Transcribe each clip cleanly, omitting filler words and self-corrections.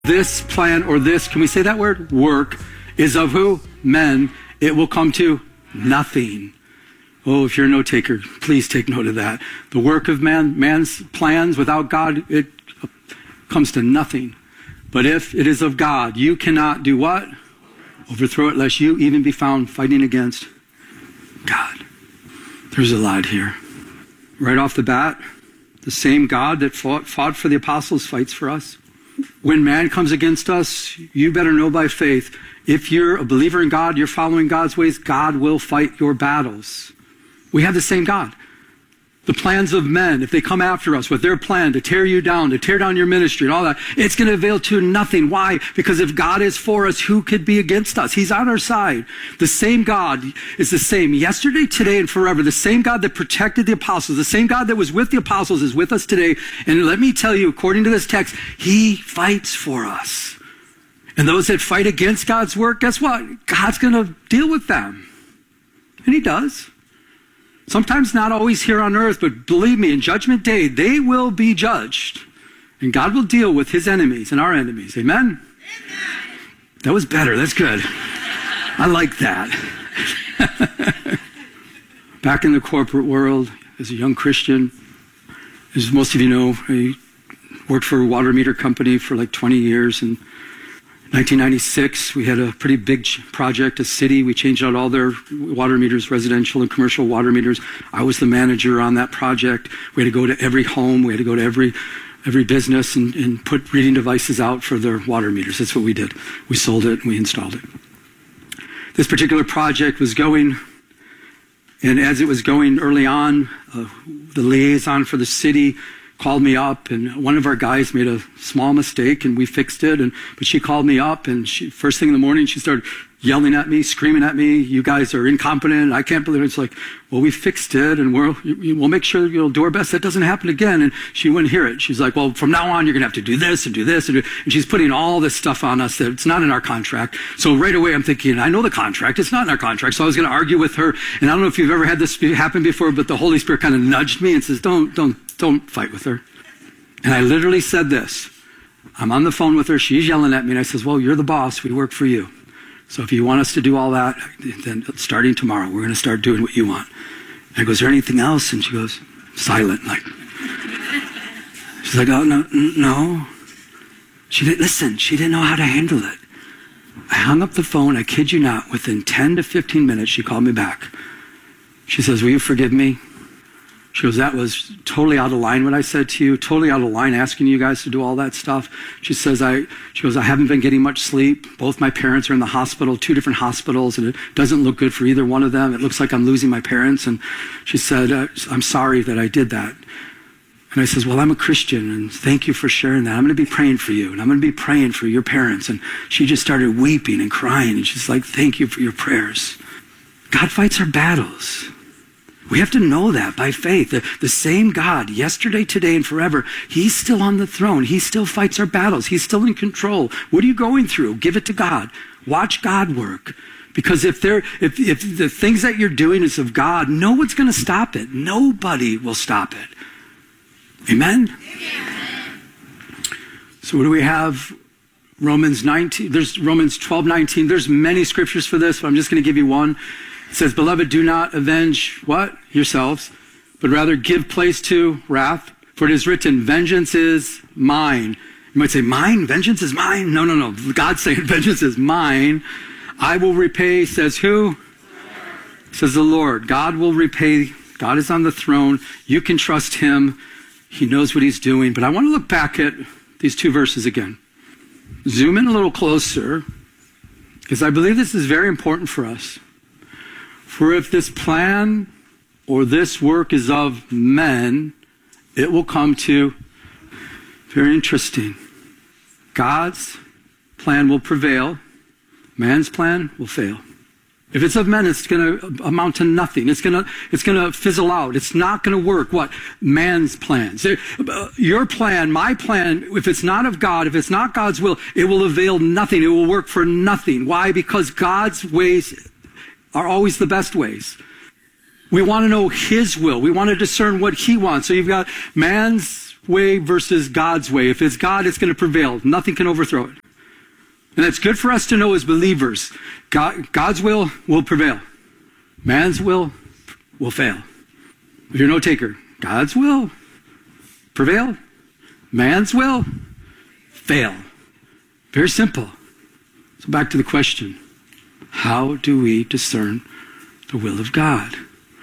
This plan or this, can we say that word? Work is of who? Men. It will come to nothing. Oh, if you're a note taker, please take note of that. The work of man, man's plans without God, it comes to nothing. But if it is of God, you cannot do what? Overthrow it, lest you even be found fighting against God. There's a lot here. Right off the bat, the same God that fought for the apostles fights for us. When man comes against us, you better know by faith, if you're a believer in God, you're following God's ways, God will fight your battles. We have the same God. The plans of men, if they come after us with their plan to tear you down, to tear down your ministry and all that, it's going to avail to nothing. Why? Because if God is for us, who could be against us? He's on our side. The same God is the same yesterday, today, and forever. The same God that protected the apostles, the same God that was with the apostles is with us today. And let me tell you, according to this text, he fights for us. And those that fight against God's work, guess what? God's going to deal with them. And he does. Sometimes not always here on earth, but believe me, in Judgment Day, they will be judged. And God will deal with his enemies and our enemies. Amen? Amen. That was better. That's good. I like that. Back in the corporate world, as a young Christian, as most of you know, I worked for a water meter company for like 20 years. And 1996, we had a pretty big project, a city. We changed out all their water meters, residential and commercial water meters. I was the manager on that project. We had to go to every home. We had to go to every business and put reading devices out for their water meters. That's what we did. We sold it and we installed it. This particular project was going, and as it was going early on, the liaison for the city called me up, and one of our guys made a small mistake, and we fixed it. But she called me up, and first thing in the morning, she started yelling at me, screaming at me. You guys are incompetent. I can't believe it. It's like, well, we fixed it, and we'll make sure you'll do our best that doesn't happen again. And she wouldn't hear it. She's like, well, from now on, you're going to have to do this and do this. And she's putting all this stuff on us that it's not in our contract. So right away, I'm thinking, I know the contract. It's not in our contract. So I was going to argue with her. And I don't know if you've ever had this happen before, but the Holy Spirit kind of nudged me and says, don't fight with her. And I literally said this. I'm on the phone with her. She's yelling at me. And I says, well, you're the boss. We work for you. So if you want us to do all that, then starting tomorrow, we're going to start doing what you want. And I go, is there anything else? And she goes, silent. Like, she's like, oh, no. She didn't know how to handle it. I hung up the phone. I kid you not. Within 10 to 15 minutes, she called me back. She says, will you forgive me? She goes, that was totally out of line what I said to you, totally out of line asking you guys to do all that stuff. She says, I haven't been getting much sleep. Both my parents are in the hospital, 2 different hospitals, and it doesn't look good for either one of them. It looks like I'm losing my parents. And she said, I'm sorry that I did that. And I says, well, I'm a Christian, and thank you for sharing that. I'm going to be praying for you, and I'm going to be praying for your parents. And she just started weeping and crying, and she's like, thank you for your prayers. God fights our battles. We have to know that by faith. The same God, yesterday, today, and forever, he's still on the throne. He still fights our battles. He's still in control. What are you going through? Give it to God. Watch God work. Because if the things that you're doing is of God, no one's going to stop it. Nobody will stop it. Amen? Amen. So what do we have? Romans 19. There's Romans 12:19. There's many scriptures for this, but I'm just going to give you one. It says, beloved, do not avenge what? Yourselves, but rather give place to wrath. For it is written, vengeance is mine. You might say, mine? Vengeance is mine? No. God's saying, vengeance is mine. I will repay, says who? Says the Lord. God will repay. God is on the throne. You can trust him. He knows what he's doing. But I want to look back at these 2 verses again. Zoom in a little closer, because I believe this is very important for us. For if this plan or this work is of men, it will come to, very interesting, God's plan will prevail, man's plan will fail. If it's of men, it's going to amount to nothing. It's going to fizzle out. It's not going to work. What? Man's plans. Your plan, my plan, if it's not of God, if it's not God's will, it will avail nothing. It will work for nothing. Why? Because God's ways are always the best ways. We want to know his will. We want to discern what he wants. So you've got man's way versus God's way. If it's God, it's going to prevail. Nothing can overthrow it. And that's good for us to know as believers. God's will prevail. Man's will fail. If you're a note taker, God's will prevail. Man's will fail. Very simple. So back to the question. How do we discern the will of God?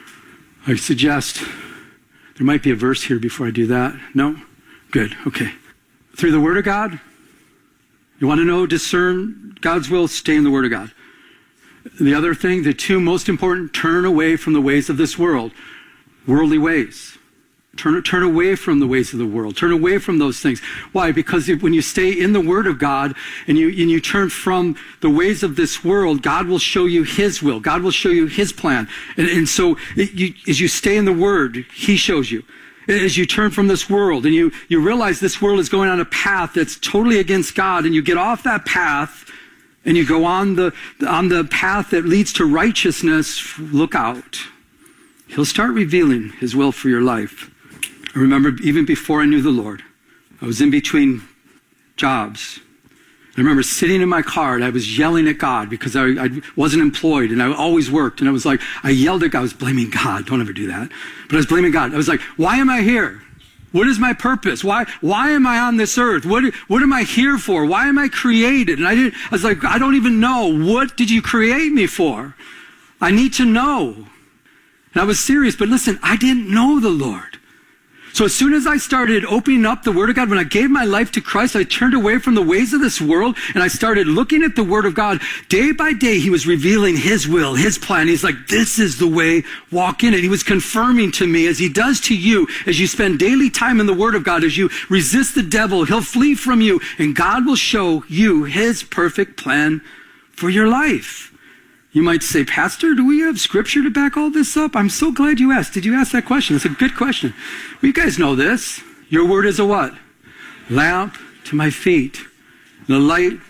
I suggest there might be a verse here before I do that. No? Good. Okay. Through the Word of God. You want to know, discern God's will? Stay in the Word of God. The other thing, the two most important, turn away from the ways of this world. Worldly ways. Turn away from the ways of the world. Turn away from those things. Why? Because when you stay in the Word of God and you turn from the ways of this world, God will show you His will. God will show you His plan. And so as you stay in the Word, He shows you. As you turn from this world and you realize this world is going on a path that's totally against God, and you get off that path and you go on the path that leads to righteousness, look out. He'll start revealing His will for your life. I remember even before I knew the Lord, I was in between jobs. I remember sitting in my car and I was yelling at God because I wasn't employed and I always worked. And I was like, I yelled at God. I was blaming God. Don't ever do that. But I was blaming God. I was like, why am I here? What is my purpose? Why am I on this earth? What am I here for? Why am I created? And I was like, I don't even know. What did you create me for? I need to know. And I was serious, but listen, I didn't know the Lord. So as soon as I started opening up the Word of God, when I gave my life to Christ, I turned away from the ways of this world and I started looking at the Word of God. Day by day, He was revealing His will, His plan. He's like, this is the way, walk in it. He was confirming to me, as He does to you, as you spend daily time in the Word of God, as you resist the devil, he'll flee from you, and God will show you His perfect plan for your life. You might say, Pastor, do we have scripture to back all this up? I'm so glad you asked. Did you ask that question? It's a good question. Well, you guys know this. Your word is a what? Lamp to my feet. The light.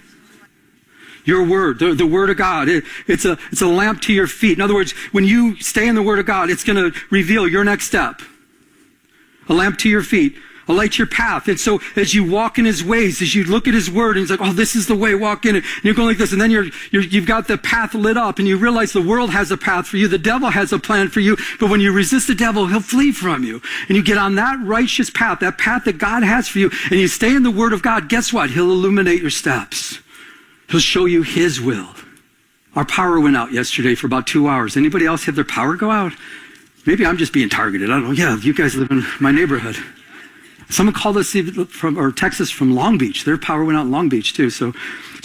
Your word, the Word of God. It's a lamp to your feet. In other words, when you stay in the Word of God, it's going to reveal your next step. A lamp to your feet. A light to your path. And so as you walk in His ways, as you look at His Word, and He's like, oh, this is the way, walk in it. And you're going like this, and then you've got the path lit up, and you realize the world has a path for you. The devil has a plan for you. But when you resist the devil, he'll flee from you. And you get on that righteous path, that path that God has for you, and you stay in the Word of God, guess what? He'll illuminate your steps. He'll show you His will. Our power went out yesterday for about 2 hours. Anybody else have their power go out? Maybe I'm just being targeted. I don't know. Yeah, you guys live in my neighborhood. Someone called us or Texas from Long Beach. Their power went out in Long Beach too. So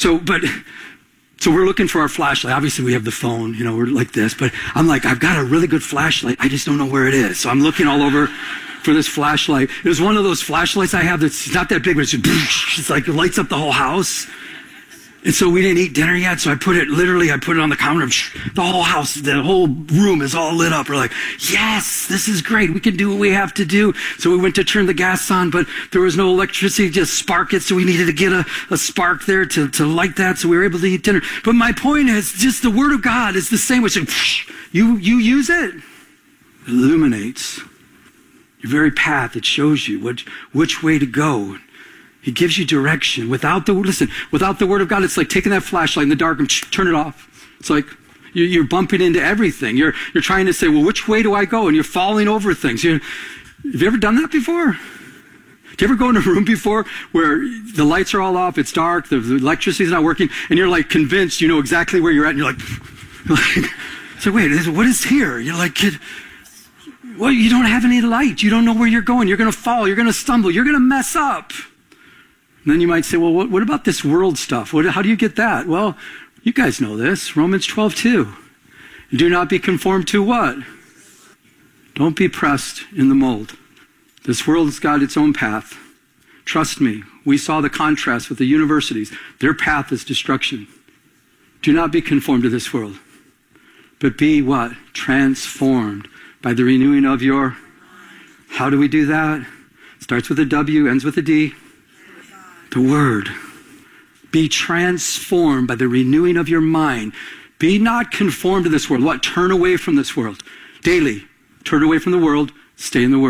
we're looking for our flashlight. Obviously we have the phone, we're like this, but I'm like, I've got a really good flashlight. I just don't know where it is. So I'm looking all over for this flashlight. It was one of those flashlights I have that's not that big, but it's like it lights up the whole house. And so we didn't eat dinner yet, so I put it on the counter. The whole house, the whole room is all lit up. We're like, yes, this is great. We can do what we have to do. So we went to turn the gas on, but there was no electricity, just spark it. So we needed to get a spark there to light that, so we were able to eat dinner. But my point is, just the Word of God is the same. Which you use it. It illuminates your very path. It shows you which way to go. He gives you direction. Without the Word of God, it's like taking that flashlight in the dark and turn it off. It's like you're bumping into everything. You're trying to say, well, which way do I go? And you're falling over things. Have you ever done that before? Did you ever go in a room before where the lights are all off, it's dark, the electricity's not working, and you're like convinced you know exactly where you're at, and you're like so wait, what is here? You're like, well, you don't have any light. You don't know where you're going. You're going to fall. You're going to stumble. You're going to mess up. And then you might say, well, what about this world stuff? How do you get that? Well, you guys know this. Romans 12:2. Do not be conformed to what? Don't be pressed in the mold. This world has got its own path. Trust me, we saw the contrast with the universities. Their path is destruction. Do not be conformed to this world, but be what? Transformed by the renewing of your... How do we do that? Starts with a W, ends with a D. The Word. Be transformed by the renewing of your mind. Be not conformed to this world. What? Turn away from this world. Daily. Turn away from the world. Stay in the Word.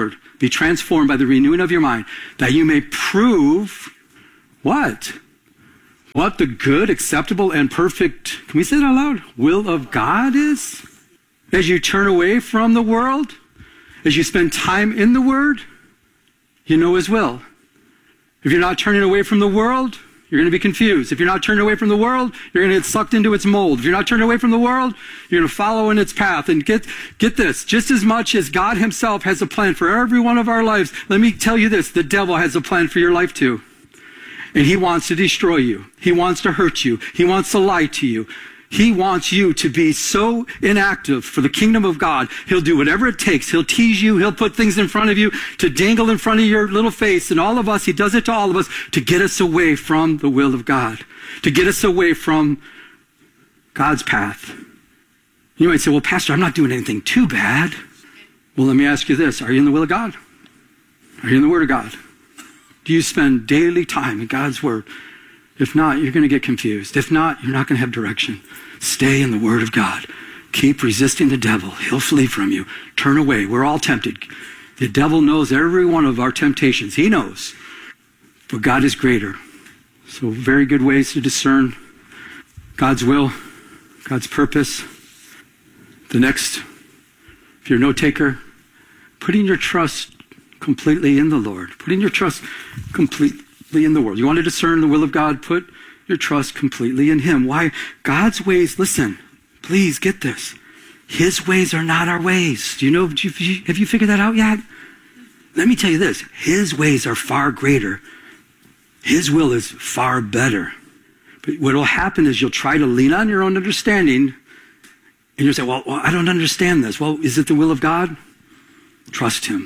Be transformed by the renewing of your mind, that you may prove what? What the good, acceptable, and perfect, can we say that out loud? Will of God is? As you turn away from the world, as you spend time in the Word, you know His will. If you're not turning away from the world, you're going to be confused. If you're not turning away from the world, you're going to get sucked into its mold. If you're not turning away from the world, you're going to follow in its path. And get this, just as much as God Himself has a plan for every one of our lives, let me tell you this, the devil has a plan for your life too. And he wants to destroy you. He wants to hurt you. He wants to lie to you. He wants you to be so inactive for the kingdom of God. He'll do whatever it takes. He'll tease you. He'll put things in front of you to dangle in front of your little face. And all of us, he does it to all of us to get us away from the will of God, to get us away from God's path. You might say, well, Pastor, I'm not doing anything too bad. Well, let me ask you this. Are you in the will of God? Are you in the Word of God? Do you spend daily time in God's Word? If not, you're going to get confused. If not, you're not going to have direction. Stay in the Word of God. Keep resisting the devil. He'll flee from you. Turn away. We're all tempted. The devil knows every one of our temptations. He knows. But God is greater. So very good ways to discern God's will, God's purpose. The next, if you're a note taker, putting your trust completely in the Lord. Putting your trust completely in the world. You want to discern the will of God? Put your trust completely in Him. Why? God's ways, listen, please get this. His ways are not our ways. Do you know, have you figured that out yet? Let me tell you this. His ways are far greater. His will is far better. But what will happen is you'll try to lean on your own understanding and you'll say, well, I don't understand this. Well, is it the will of God? Trust Him.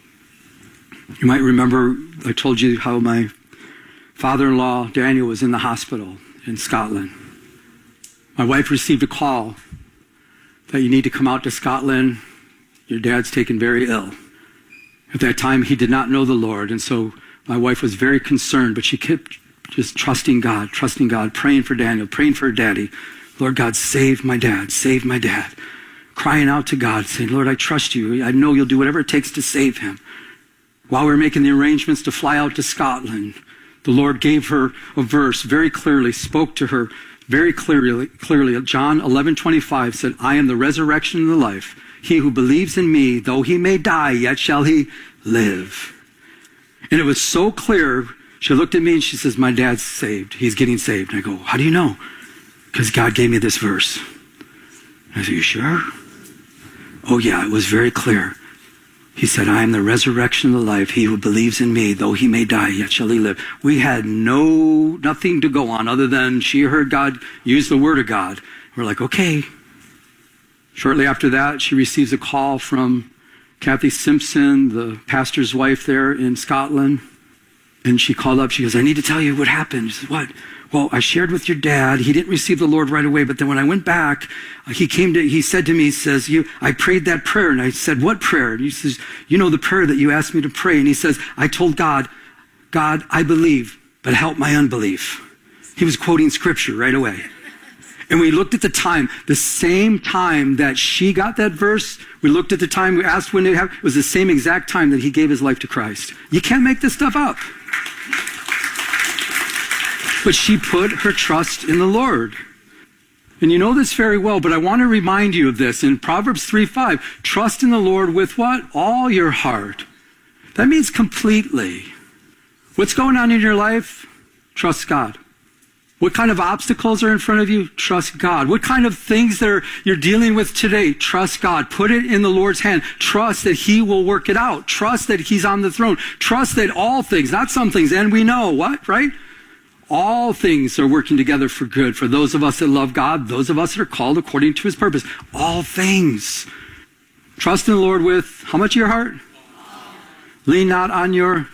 You might remember I told you how my father-in-law, Daniel, was in the hospital in Scotland. My wife received a call that you need to come out to Scotland. Your dad's taken very ill. At that time, he did not know the Lord, and so my wife was very concerned, but she kept just trusting God, praying for Daniel, praying for her daddy. Lord God, save my dad, crying out to God, saying, Lord, I trust you. I know you'll do whatever it takes to save him. While we were making the arrangements to fly out to Scotland, the Lord gave her a verse very clearly, spoke to her very clearly. John 11:25 said, I am the resurrection and the life. He who believes in me, though he may die, yet shall he live. And it was so clear. She looked at me and she says, my dad's saved. He's getting saved. And I go, how do you know? Because God gave me this verse. I said, you sure? Oh yeah, it was very clear. He said, I am the resurrection and the life. He who believes in me, though he may die, yet shall he live. We had nothing to go on other than she heard God use the word of God. We're like, okay. Shortly after that, she receives a call from Kathy Simpson, the pastor's wife there in Scotland. And she called up. She goes, I need to tell you what happened. She says, what? Well, I shared with your dad. He didn't receive the Lord right away, but then when I went back, he said to me, he says, I prayed that prayer. And I said, what prayer? And he says, you know the prayer that you asked me to pray. And he says, I told God, I believe, but help my unbelief. He was quoting scripture right away. And we looked at the time, the same time that she got that verse, we looked at the time, we asked when it happened, it was the same exact time that he gave his life to Christ. You can't make this stuff up. But she put her trust in the Lord. And you know this very well, but I want to remind you of this. In Proverbs 3:5, trust in the Lord with what? All your heart. That means completely. What's going on in your life? Trust God. What kind of obstacles are in front of you? Trust God. What kind of things that you're dealing with today? Trust God. Put it in the Lord's hand. Trust that He will work it out. Trust that He's on the throne. Trust that all things, not some things, and we know what, right? All things are working together for good for those of us that love God, those of us that are called according to His purpose. All things. Trust in the Lord with how much of your heart? Lean not on your...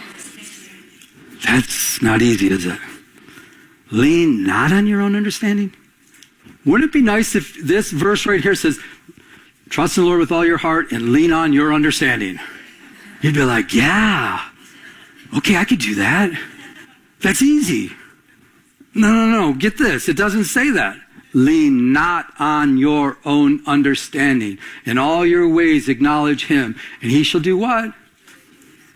That's not easy, is it? Lean not on your own understanding? Wouldn't it be nice if this verse right here says, trust in the Lord with all your heart and lean on your understanding? You'd be like, yeah, okay, I could do that. That's easy. No. Get this. It doesn't say that. Lean not on your own understanding. In all your ways acknowledge Him. And He shall do what?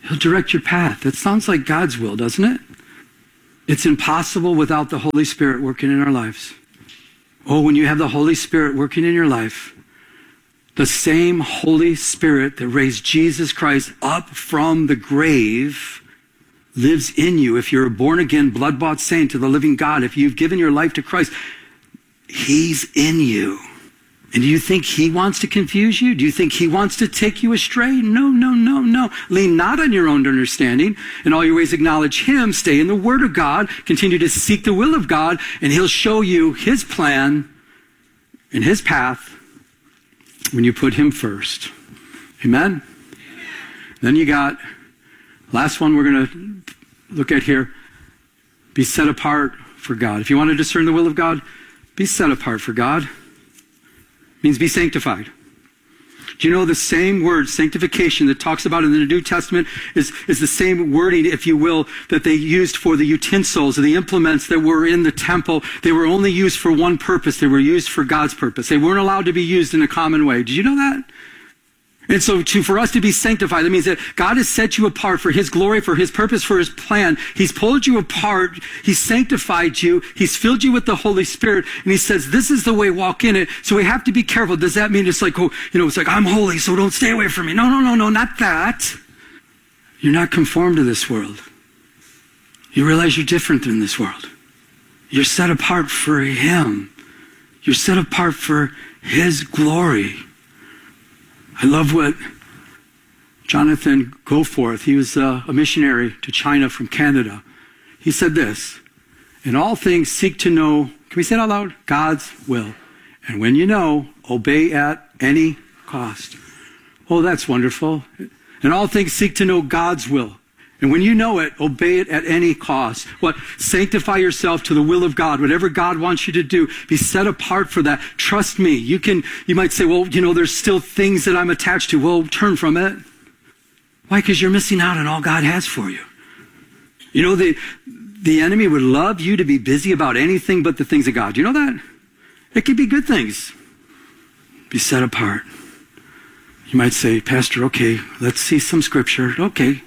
He'll direct your path. That sounds like God's will, doesn't it? It's impossible without the Holy Spirit working in our lives. Oh, when you have the Holy Spirit working in your life, the same Holy Spirit that raised Jesus Christ up from the grave lives in you. If you're a born-again, blood-bought saint to the living God, if you've given your life to Christ, He's in you. And do you think He wants to confuse you? Do you think He wants to take you astray? No, no, no, no. Lean not on your own understanding. In all your ways acknowledge Him. Stay in the Word of God. Continue to seek the will of God. And He'll show you His plan and His path when you put Him first. Amen? Then you got, last one we're going to look at here. Be set apart for God. If you want to discern the will of God, be set apart for God. Means be sanctified. Do you know the same word, sanctification, that talks about in the New Testament is the same wording, if you will, that they used for the utensils or the implements that were in the temple. They were only used for one purpose. They were used for God's purpose. They weren't allowed to be used in a common way. Did you know that? And so for us to be sanctified, that means that God has set you apart for His glory, for His purpose, for His plan. He's pulled you apart. He's sanctified you. He's filled you with the Holy Spirit. And He says, this is the way, walk in it. So we have to be careful. Does that mean it's like, oh, it's like, I'm holy, so don't stay away from me? No, no, no, no, not that. You're not conformed to this world. You realize you're different than this world. You're set apart for Him. You're set apart for His glory. I love what Jonathan Goforth, he was a missionary to China from Canada. He said this, in all things seek to know, can we say it out loud? God's will. And when you know, obey at any cost. Oh, that's wonderful. In all things seek to know God's will. And when you know it, obey it at any cost. What? Sanctify yourself to the will of God. Whatever God wants you to do, be set apart for that. Trust me. You might say, well, there's still things that I'm attached to. Well, turn from it. Why? Because you're missing out on all God has for you. The enemy would love you to be busy about anything but the things of God. Do you know that? It could be good things. Be set apart. You might say, Pastor, okay, let's see some scripture. Okay.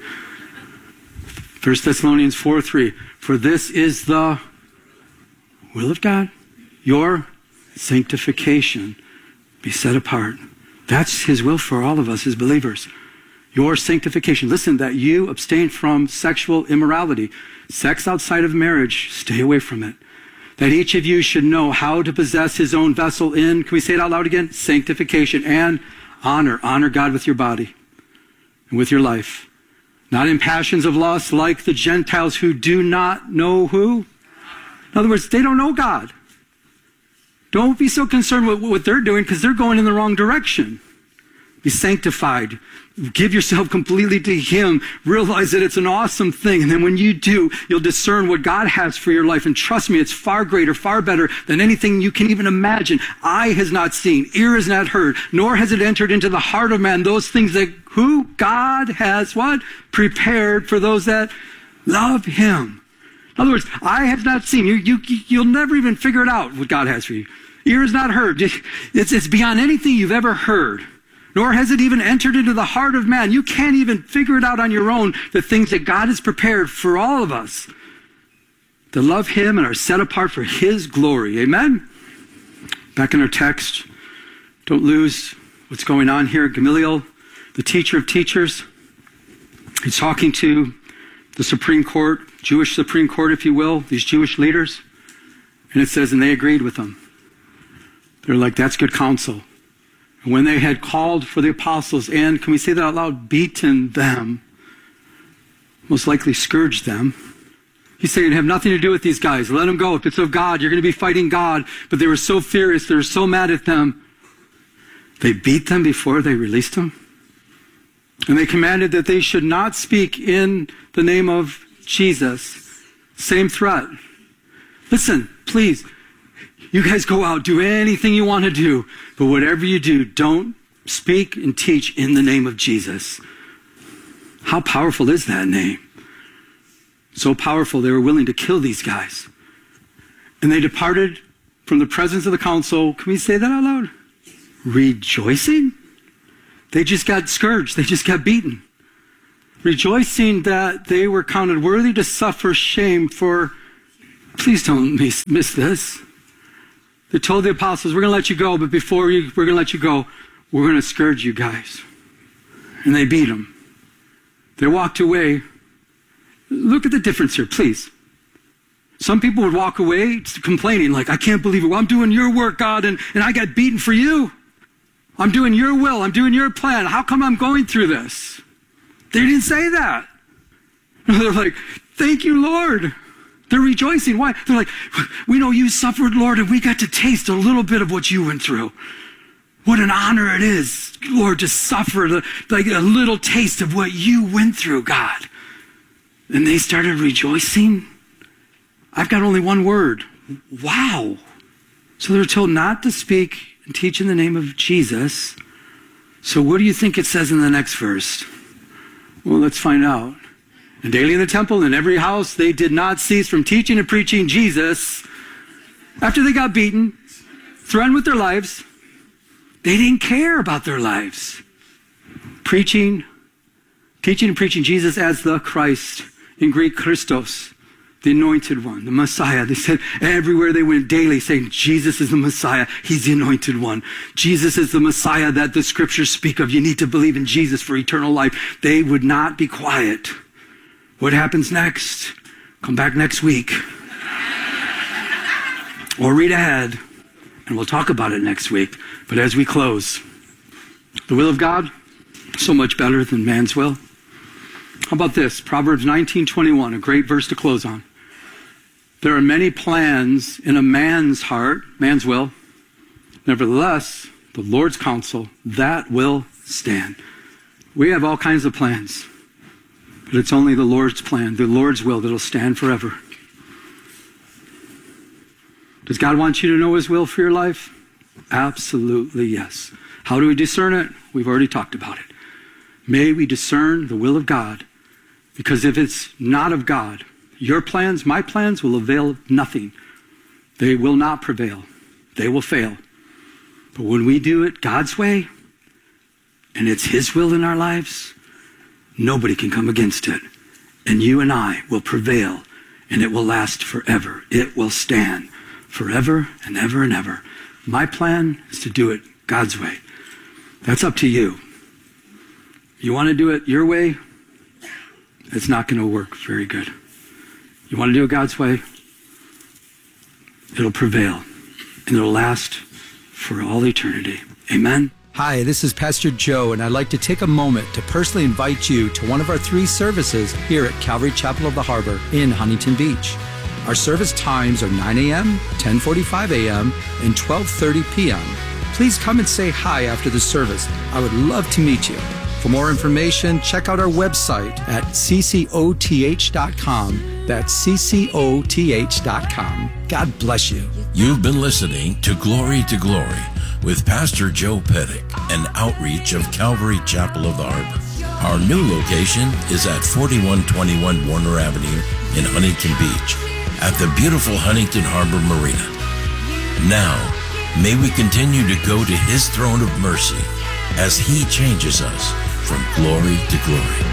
1 Thessalonians 4:3. For this is the will of God, your sanctification. Be set apart. That's His will for all of us as believers. Your sanctification. Listen, that you abstain from sexual immorality. Sex outside of marriage, stay away from it. That each of you should know how to possess his own vessel in, can we say it out loud again? Sanctification and honor. Honor God with your body and with your life. Not in passions of lust like the Gentiles who do not know who. In other words, they don't know God. Don't be so concerned with what they're doing because they're going in the wrong direction. Be sanctified. Give yourself completely to Him. Realize that it's an awesome thing. And then when you do, you'll discern what God has for your life. And trust me, it's far greater, far better than anything you can even imagine. Eye has not seen, ear has not heard, nor has it entered into the heart of man those things that who God has what? Prepared for those that love Him. In other words, eye has not seen. You'll never even figure it out what God has for you. Ear has not heard. It's beyond anything you've ever heard. Nor has it even entered into the heart of man. You can't even figure it out on your own, the things that God has prepared for all of us that love Him and are set apart for His glory. Amen? Back in our text, don't lose what's going on here. Gamaliel, the teacher of teachers, he's talking to the Supreme Court, Jewish Supreme Court, if you will, these Jewish leaders. And it says, and they agreed with him. They're like, that's good counsel. And when they had called for the apostles and, can we say that out loud, beaten them, most likely scourged them. He's saying, have nothing to do with these guys. Let them go. If it's of God, you're going to be fighting God. But they were so furious. They were so mad at them. They beat them before they released them. And they commanded that they should not speak in the name of Jesus. Same threat. Listen, please. You guys go out, do anything you want to do, but whatever you do, don't speak and teach in the name of Jesus. How powerful is that name? So powerful, they were willing to kill these guys. And they departed from the presence of the council. Can we say that out loud? Rejoicing? They just got scourged. They just got beaten. rejoicing that they were counted worthy to suffer shame for, please don't miss this. They told the apostles, we're going to let you go, but before we're going to let you go, we're going to scourge you guys. And they beat them. They walked away. Look at the difference here, please. Some people would walk away complaining, like, I can't believe it. Well, I'm doing your work, God, and I got beaten for you. I'm doing your will. I'm doing your plan. How come I'm going through this? They didn't say that. They're like, thank you, Lord. They're rejoicing. Why? They're like, we know you suffered, Lord, and we got to taste a little bit of what you went through. What an honor it is, Lord, to suffer like a little taste of what you went through, God. And they started rejoicing. I've got only one word. Wow. So they're told not to speak and teach in the name of Jesus. So what do you think it says in the next verse? Well, let's find out. And daily in the temple, in every house, they did not cease from teaching and preaching Jesus. After they got beaten, threatened with their lives, they didn't care about their lives. Teaching and preaching Jesus as the Christ. In Greek, Christos, the anointed one, the Messiah. They said everywhere they went daily saying, Jesus is the Messiah. He's the anointed one. Jesus is the Messiah that the scriptures speak of. You need to believe in Jesus for eternal life. They would not be quiet. What happens next? Come back next week. Or read ahead, and we'll talk about it next week. But as we close, the will of God, so much better than man's will. How about this? Proverbs 19:21, a great verse to close on. There are many plans in a man's heart, man's will. Nevertheless, the Lord's counsel, that will stand. We have all kinds of plans, but it's only the Lord's plan, the Lord's will that'll stand forever. Does God want you to know his will for your life? Absolutely yes. How do we discern it? We've already talked about it. May we discern the will of God, because if it's not of God, your plans, my plans will avail nothing. They will not prevail. They will fail. But when we do it God's way, and it's his will in our lives, nobody can come against it. And you and I will prevail, and it will last forever. It will stand forever and ever and ever. My plan is to do it God's way. That's up to you. You want to do it your way? It's not going to work very good. You want to do it God's way? It'll prevail, and it'll last for all eternity. Amen? Hi, this is Pastor Joe, and I'd like to take a moment to personally invite you to one of our 3 services here at Calvary Chapel of the Harbor in Huntington Beach. Our service times are 9 a.m., 10:45 a.m., and 12:30 p.m. Please come and say hi after the service. I would love to meet you. For more information, check out our website at ccoth.com. That's ccoth.com. God bless you. You've been listening to Glory with Pastor Joe Pettick, an outreach of Calvary Chapel of the Harbor. Our new location is at 4121 Warner Avenue in Huntington Beach at the beautiful Huntington Harbor Marina. Now, may we continue to go to his throne of mercy as he changes us from glory to glory.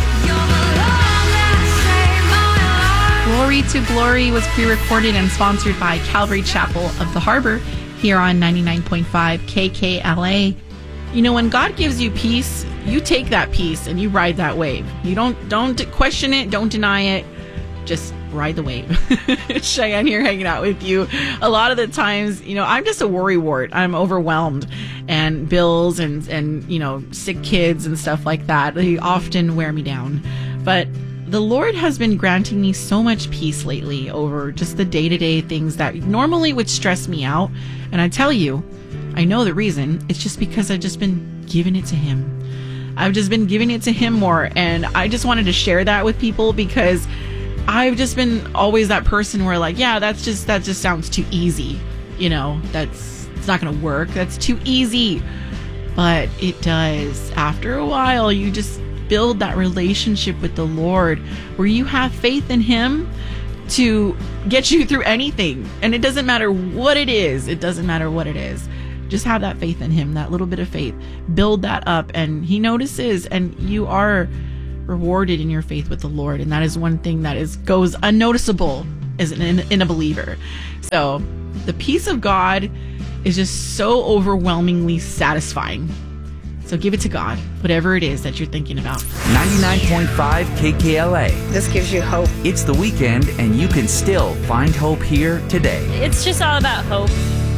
Glory to Glory was pre-recorded and sponsored by Calvary Chapel of the Harbor here on 99.5 KKLA. You know, when God gives you peace, you take that peace and you ride that wave. You don't question it, don't deny it, just ride the wave. Cheyenne here hanging out with you. A lot of the times, you know, I'm just a worrywart. I'm overwhelmed, and bills and you know, sick kids and stuff like that, they often wear me down. But the Lord has been granting me so much peace lately over just the day-to-day things that normally would stress me out. And I tell you, I know the reason. It's just because I've just been giving it to him. I've just been giving it to him more. And I just wanted to share that with people, because I've just been always that person where, like, yeah, that just sounds too easy. You know, it's not going to work. That's too easy. But it does. After a while, you just build that relationship with the Lord where you have faith in him to get you through anything. And it doesn't matter what it is. It doesn't matter what it is. Just have that faith in him, that little bit of faith. Build that up, and he notices, and you are rewarded in your faith with the Lord. And that is one thing that goes unnoticeable as in a believer. So the peace of God is just so overwhelmingly satisfying. So give it to God, whatever it is that you're thinking about. 99.5 KKLA. This gives you hope. It's the weekend, and you can still find hope here today. It's just all about hope.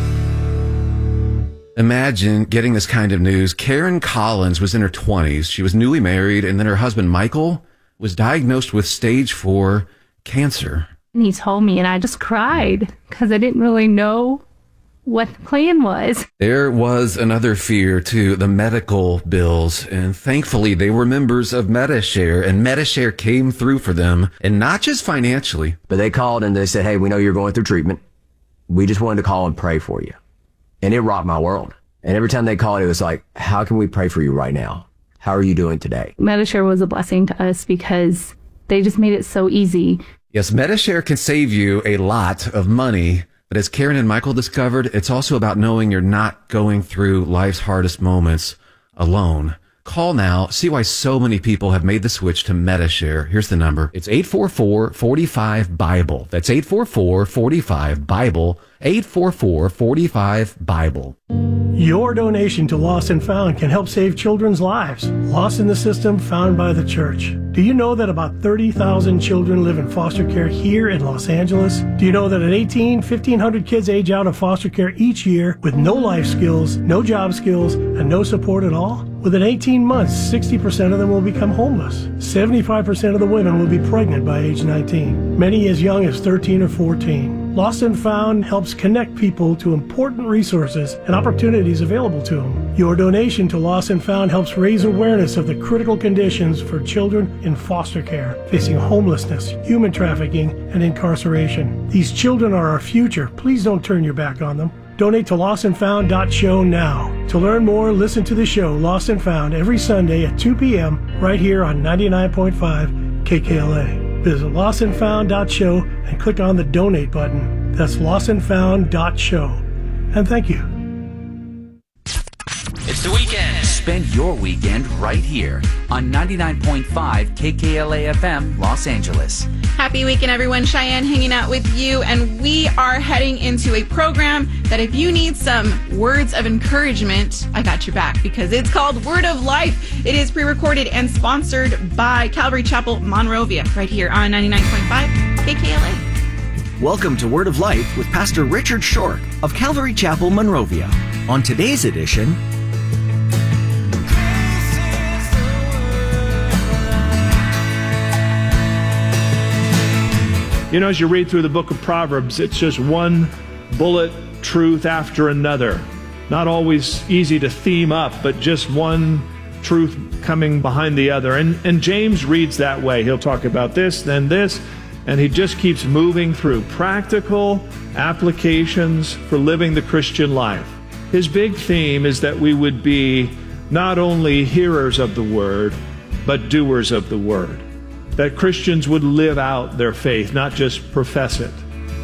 Imagine getting this kind of news. Karen Collins was in her 20s. She was newly married, and then her husband, Michael, was diagnosed with stage 4 cancer. And he told me, and I just cried because I didn't really know what the plan was. There was another fear, too, the medical bills. And thankfully, they were members of Medi-Share, and Medi-Share came through for them, and not just financially. But they called and they said, hey, we know you're going through treatment. We just wanted to call and pray for you. And it rocked my world. And every time they called, it was like, how can we pray for you right now? How are you doing today? Medi-Share was a blessing to us because they just made it so easy. Yes, Medi-Share can save you a lot of money. But as Karen and Michael discovered, it's also about knowing you're not going through life's hardest moments alone. Call now. See why so many people have made the switch to Medi-Share. Here's the number. It's 844-45-BIBLE. That's 844-45-BIBLE. 844-45-BIBLE. Your donation to Lost and Found can help save children's lives lost in the system, found by the church. Do you know that about 30,000 children live in foster care here in Los Angeles? Do you know that 1,500 kids age out of foster care each year with no life skills, no job skills, and no support at all? Within 18 months, 60% of them will become homeless. 75% of the women will be pregnant by age 19, many as young as 13 or 14. Lost and Found helps connect people to important resources and opportunities available to them. Your donation to Lost and Found helps raise awareness of the critical conditions for children in foster care, facing homelessness, human trafficking, and incarceration. These children are our future. Please don't turn your back on them. Donate to lostandfound.show now. To learn more, listen to the show Lost and Found every Sunday at 2 p.m. right here on 99.5 KKLA. Visit lostandfound.show and click on the donate button. That's lostandfound.show. And thank you. It's the weekend. Spend your weekend right here on 99.5 KKLA FM, Los Angeles. Happy weekend, everyone. Cheyenne hanging out with you, and we are heading into a program that if you need some words of encouragement, I got your back, because it's called Word of Life. It is pre-recorded and sponsored by Calvary Chapel, Monrovia, right here on 99.5 KKLA. Welcome to Word of Life with Pastor Richard Short of Calvary Chapel, Monrovia. On today's edition, you know, as you read through the book of Proverbs, it's just one bullet truth after another. Not always easy to theme up, but just one truth coming behind the other. And James reads that way. He'll talk about this, then this, and he just keeps moving through practical applications for living the Christian life. His big theme is that we would be not only hearers of the word, but doers of the word. That Christians would live out their faith, not just profess it.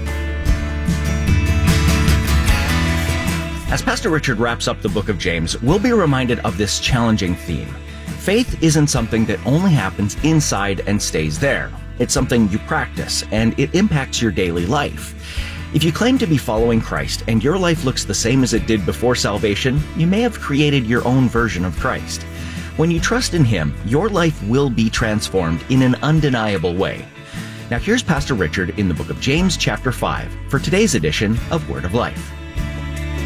as Pastor Richard wraps up the book of James, we'll be reminded of this challenging theme. Faith isn't something that only happens inside and stays there. It's something you practice, and it impacts your daily life. If you claim to be following Christ and your life looks the same as it did before salvation, you may have created your own version of Christ. When you trust in Him, your life will be transformed in an undeniable way. Now here's Pastor Richard in the book of James chapter 5 for today's edition of Word of Life.